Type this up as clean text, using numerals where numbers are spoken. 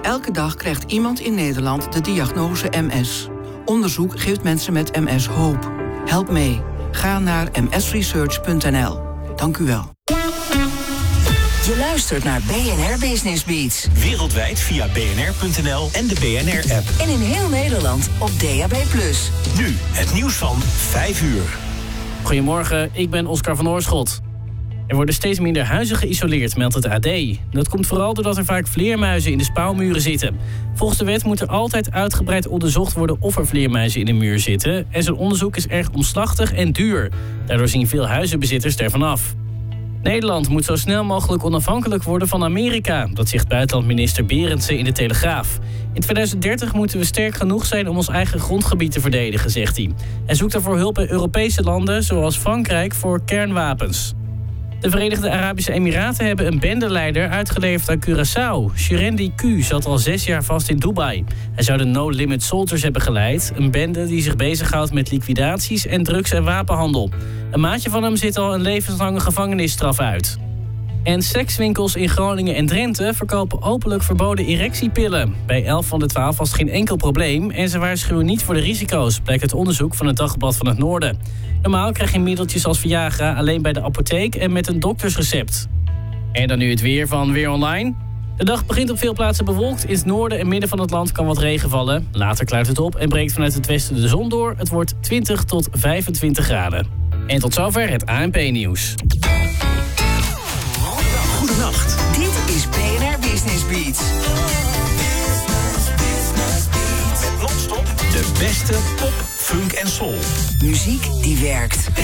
Elke dag krijgt iemand in Nederland de diagnose MS. Onderzoek geeft mensen met MS hoop. Help mee. Ga naar msresearch.nl. Dank u wel. Je luistert naar BNR Business Beats. Wereldwijd via bnr.nl en de BNR-app. En in heel Nederland op DAB+. Nu het nieuws van 5 uur. Goedemorgen, ik ben Oscar van Oorschot. Er worden steeds minder huizen geïsoleerd, meldt het AD. Dat komt vooral doordat er vaak vleermuizen in de spouwmuren zitten. Volgens de wet moet er altijd uitgebreid onderzocht worden of er vleermuizen in de muur zitten. En zo'n onderzoek is erg omslachtig en duur. Daardoor zien veel huizenbezitters ervan af. Nederland moet zo snel mogelijk onafhankelijk worden van Amerika. Dat zegt buitenlandminister Berendsen in de Telegraaf. In 2030 moeten we sterk genoeg zijn om ons eigen grondgebied te verdedigen, zegt hij. Hij zoekt daarvoor hulp bij Europese landen, zoals Frankrijk, voor kernwapens. De Verenigde Arabische Emiraten hebben een bendeleider uitgeleverd aan Curaçao. Shirendi Q zat al 6 jaar vast in Dubai. Hij zou de No Limit Soldiers hebben geleid. Een bende die zich bezighoudt met liquidaties en drugs- en wapenhandel. Een maatje van hem zit al een levenslange gevangenisstraf uit. En sekswinkels in Groningen en Drenthe verkopen openlijk verboden erectiepillen. Bij 11 van de 12 was het geen enkel probleem en ze waarschuwen niet voor de risico's, blijkt uit onderzoek van het Dagblad van het Noorden. Normaal krijg je middeltjes als Viagra alleen bij de apotheek en met een doktersrecept. En dan nu het weer van Weer Online. De dag begint op veel plaatsen bewolkt. In het noorden en midden van het land kan wat regen vallen. Later klaart het op en breekt vanuit het westen de zon door. Het wordt 20 tot 25 graden. En tot zover het ANP-nieuws. Goedenacht. Dit is BNR Business Beats. Met non-stop de beste pop, funk en soul. Muziek die werkt.